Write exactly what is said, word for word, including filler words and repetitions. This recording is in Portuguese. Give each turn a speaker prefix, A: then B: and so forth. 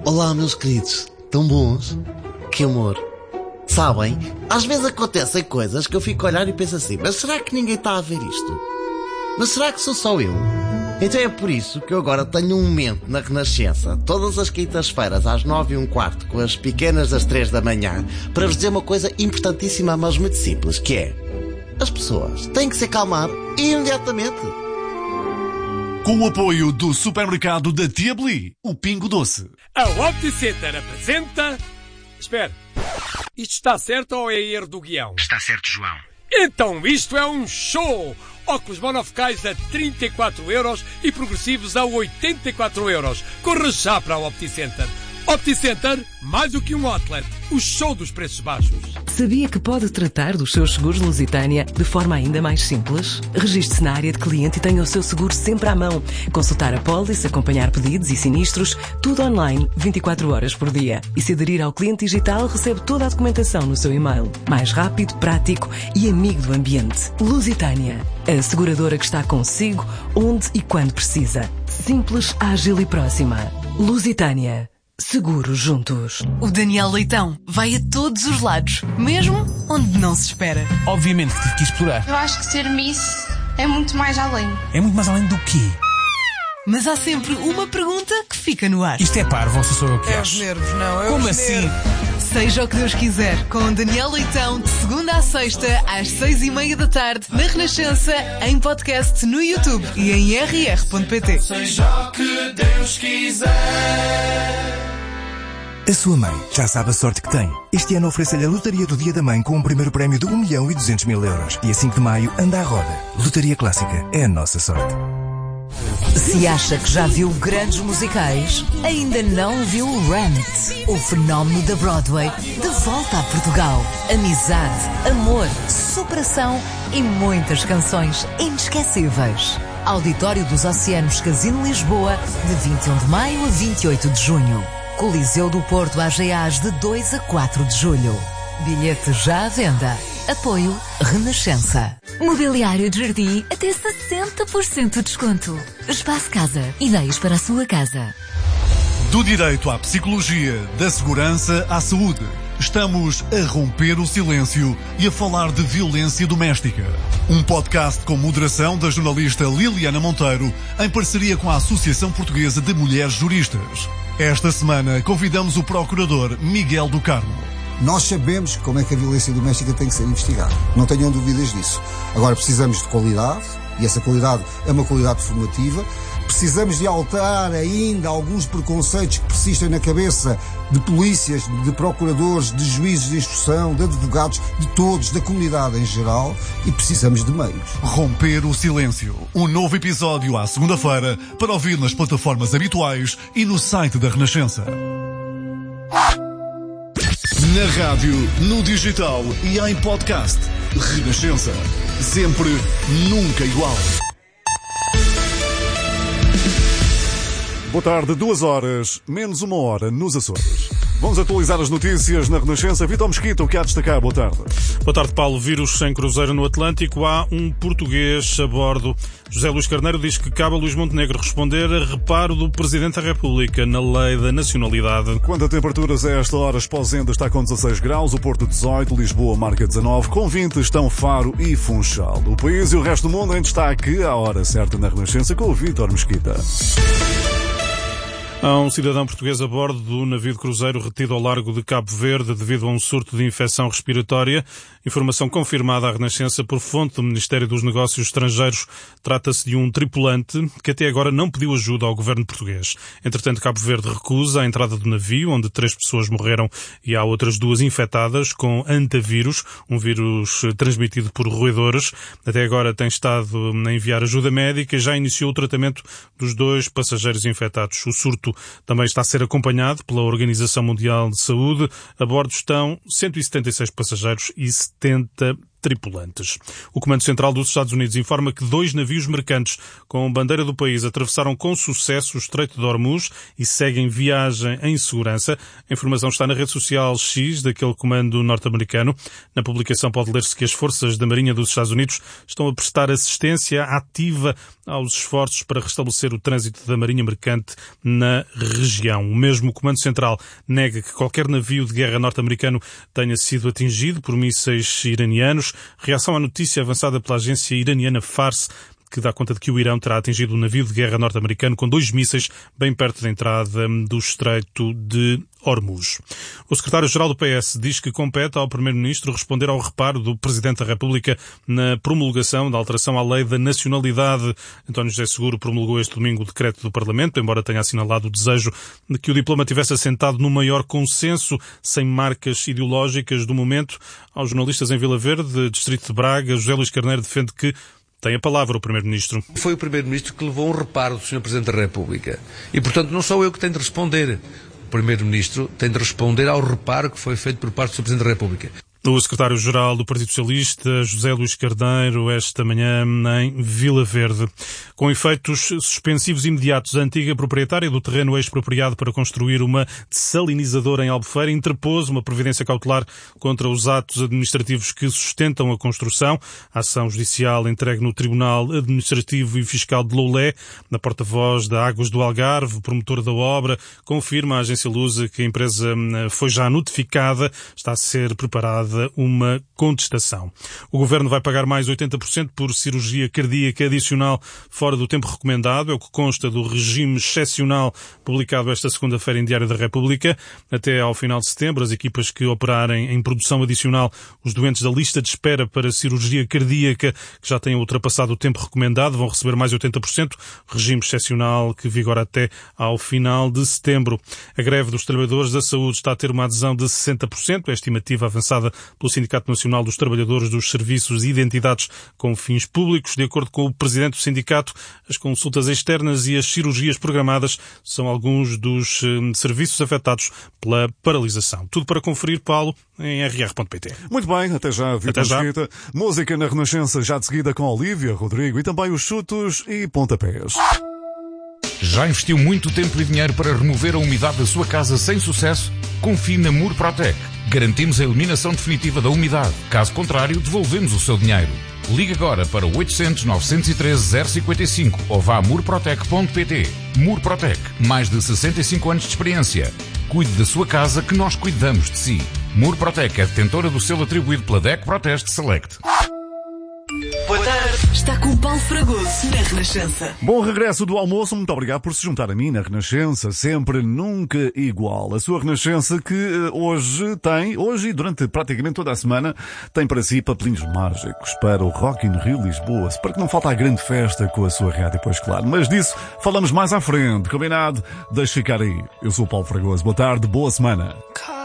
A: Olá, meus queridos. Tão bons? Que amor. Sabem, às vezes acontecem coisas que eu fico a olhar e penso assim, mas será que ninguém está a ver isto? Mas será que sou só eu? Então é por isso que eu agora tenho um momento na Renascença, todas as quintas-feiras às nove e um quarto, com as pequenas das três da manhã, para vos dizer uma coisa importantíssima, mas muito simples, que é: as pessoas têm que se acalmar imediatamente.
B: Com o apoio do supermercado da Tia Beli, o Pingo Doce.
C: A OptiCenter apresenta... Espera, isto está certo ou é erro do guião?
D: Está certo, João.
C: Então isto é um show! Óculos monofocais a trinta e quatro euros e progressivos a oitenta e quatro euros. Corra já para a OptiCenter. OptiCenter, mais do que um outlet, o show dos preços baixos.
E: Sabia que pode tratar dos seus seguros Lusitânia de forma ainda mais simples? Registre-se na área de cliente e tenha o seu seguro sempre à mão. Consultar a pólice, acompanhar pedidos e sinistros, tudo online, vinte e quatro horas por dia. E se aderir ao cliente digital, recebe toda a documentação no seu e-mail. Mais rápido, prático e amigo do ambiente. Lusitânia, a seguradora que está consigo, onde e quando precisa. Simples, ágil e próxima. Lusitânia. Seguros juntos.
F: O Daniel Leitão vai a todos os lados, mesmo onde não se espera.
G: Obviamente que tive que explorar.
H: Eu acho que ser Miss é muito mais além.
G: É muito mais além do quê?
F: Mas há sempre uma pergunta que fica no ar.
G: Isto é parvo, ou sou eu que
I: É
G: acho?
I: os nervos, não. É
G: Como
I: os
G: assim?
I: nervos.
F: Seja o que Deus quiser, com Daniel Leitão, de segunda à sexta, às seis e meia da tarde, na Renascença, em podcast no YouTube e em r r ponto p t.
J: Seja o que Deus quiser.
K: A sua mãe já sabe a sorte que tem. Este ano oferece-lhe a Lotaria do Dia da Mãe com um primeiro prémio de um milhão e duzentos mil euros. E a cinco de maio anda à roda. Lotaria Clássica é a nossa sorte.
L: Se acha que já viu grandes musicais, ainda não viu Rent, o fenómeno da Broadway, de volta a Portugal. Amizade, amor, superação e muitas canções inesquecíveis. Auditório dos Oceanos, Casino Lisboa, de vinte e um de maio a vinte e oito de junho. Coliseu do Porto A G As, de dois a quatro de julho. Bilhete já à venda. Apoio Renascença.
M: Mobiliário de jardim até sessenta por cento de desconto. Espaço Casa. Ideias para a sua casa.
B: Do direito à psicologia, da segurança à saúde. Estamos a romper o silêncio e a falar de violência doméstica. Um podcast com moderação da jornalista Liliana Monteiro, em parceria com a Associação Portuguesa de Mulheres Juristas. Esta semana convidamos o procurador Miguel do Carmo.
N: Nós sabemos como é que a violência doméstica tem que ser investigada. Não tenham dúvidas disso. Agora precisamos de qualidade, e essa qualidade é uma qualidade formativa. Precisamos de alterar ainda alguns preconceitos que persistem na cabeça de polícias, de procuradores, de juízes de instrução, de advogados, de todos, da comunidade em geral, e precisamos de meios.
B: Romper o silêncio. Um novo episódio à segunda-feira para ouvir nas plataformas habituais e no site da Renascença. Na rádio, no digital e em podcast. Renascença. Sempre, nunca igual. Boa tarde, duas horas, menos uma hora nos Açores. Vamos atualizar as notícias na Renascença. Vitor Mesquita, o que há a destacar? Boa tarde.
O: Boa tarde, Paulo. Vírus sem cruzeiro no Atlântico. Há um português a bordo. José Luís Carneiro diz que cabe a Luís Montenegro responder a reparo do Presidente da República na lei da nacionalidade.
B: Quanto a temperaturas, a esta hora, Esposenda está com dezasseis graus, o Porto dezoito, Lisboa marca dezanove, com vinte estão Faro e Funchal. O país e o resto do mundo em destaque à hora certa na Renascença com o Vitor Mesquita.
O: Há um cidadão português a bordo do navio de cruzeiro retido ao largo de Cabo Verde devido a um surto de infecção respiratória. Informação confirmada à Renascença por fonte do Ministério dos Negócios Estrangeiros. Trata-se de um tripulante que até agora não pediu ajuda ao governo português. Entretanto, Cabo Verde recusa a entrada do navio, onde três pessoas morreram e há outras duas infectadas com antavírus, um vírus transmitido por roedores. Até agora tem estado a enviar ajuda médica e já iniciou o tratamento dos dois passageiros infectados. O surto também está a ser acompanhado pela Organização Mundial de Saúde. A bordo estão cento e setenta e seis passageiros e setenta tripulantes. O Comando Central dos Estados Unidos informa que dois navios mercantes com bandeira do país atravessaram com sucesso o Estreito de Hormuz e seguem viagem em segurança. A informação está na rede social X daquele comando norte-americano. Na publicação pode ler-se que as forças da Marinha dos Estados Unidos estão a prestar assistência ativa aos esforços para restabelecer o trânsito da Marinha Mercante na região. O mesmo Comando Central nega que qualquer navio de guerra norte-americano tenha sido atingido por mísseis iranianos. Reação à notícia avançada pela agência iraniana Fars, que dá conta de que o Irão terá atingido um navio de guerra norte-americano com dois mísseis bem perto da entrada do Estreito de Hormuz. O secretário-geral do P S diz que compete ao Primeiro-Ministro responder ao reparo do Presidente da República na promulgação da alteração à lei da nacionalidade. António José Seguro promulgou este domingo o decreto do Parlamento, embora tenha assinalado o desejo de que o diploma tivesse assentado no maior consenso, sem marcas ideológicas do momento. Aos jornalistas em Vila Verde, distrito de Braga, José Luís Carneiro defende que tem a palavra o Primeiro-Ministro.
D: Foi o Primeiro-Ministro que levou um reparo do senhor Presidente da República. E, portanto, não sou eu que tenho de responder. O Primeiro-Ministro tem de responder ao reparo que foi feito por parte do senhor Presidente da República.
O: O secretário-geral do Partido Socialista, José Luís Carneiro, esta manhã em Vila Verde. Com efeitos suspensivos imediatos, a antiga proprietária do terreno expropriado para construir uma dessalinizadora em Albufeira interpôs uma providência cautelar contra os atos administrativos que sustentam a construção. A ação judicial entregue no Tribunal Administrativo e Fiscal de Loulé. Na porta-voz da Águas do Algarve, promotor da obra, confirma a agência Lusa que a empresa foi já notificada, está a ser preparada uma contestação. O Governo vai pagar mais oitenta por cento por cirurgia cardíaca adicional fora do tempo recomendado, é o que consta do regime excepcional publicado esta segunda-feira em Diário da República. Até ao final de setembro, as equipas que operarem em produção adicional os doentes da lista de espera para cirurgia cardíaca que já tenham ultrapassado o tempo recomendado vão receber mais oitenta por cento, regime excepcional que vigora até ao final de setembro. A greve dos trabalhadores da saúde está a ter uma adesão de sessenta por cento, é a estimativa avançada pelo Sindicato Nacional dos Trabalhadores dos Serviços e Identidades com Fins Públicos. De acordo com o presidente do sindicato, as consultas externas e as cirurgias programadas são alguns dos eh, serviços afetados pela paralisação. Tudo para conferir, Paulo, em r r ponto p t.
B: Muito bem, até já, Vitor Mesquita. Música na Renascença já de seguida com Olívia Rodrigo e também os chutos e pontapés.
I: Já investiu muito tempo e dinheiro para remover a umidade da sua casa sem sucesso? Confie na Murprotec. Garantimos a eliminação definitiva da umidade. Caso contrário, devolvemos o seu dinheiro. Ligue agora para o oitocentos, novecentos e treze, zero cinquenta e cinco ou vá a murprotec ponto p t. Murprotec. Mais de sessenta e cinco anos de experiência. Cuide da sua casa que nós cuidamos de si. Murprotec é detentora do selo atribuído pela D E C Proteste Select.
F: Boa tarde. Está com Paulo Fragoso na Renascença.
B: Bom regresso do almoço. Muito obrigado por se juntar a mim na Renascença. Sempre, nunca igual. A sua Renascença que hoje tem, hoje e durante praticamente toda a semana, tem para si papelinhos mágicos para o Rock in Rio Lisboa. Para que não falta a grande festa com a sua rádio, pois claro. Mas disso falamos mais à frente. Combinado? Deixe ficar aí. Eu sou o Paulo Fragoso. Boa tarde, boa semana.